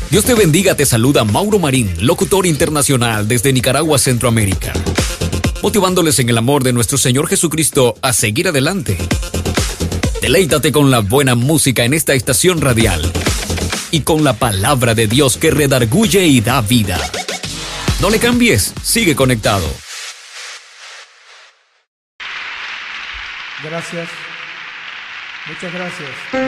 Dios te bendiga, te saluda Mauro Marín, locutor internacional desde Nicaragua, Centroamérica, motivándoles en el amor de nuestro Señor Jesucristo a seguir adelante. Deleítate con la buena música en esta estación radial y con la palabra de Dios que redarguye y da vida. No le cambies, sigue conectado. Gracias. Muchas gracias.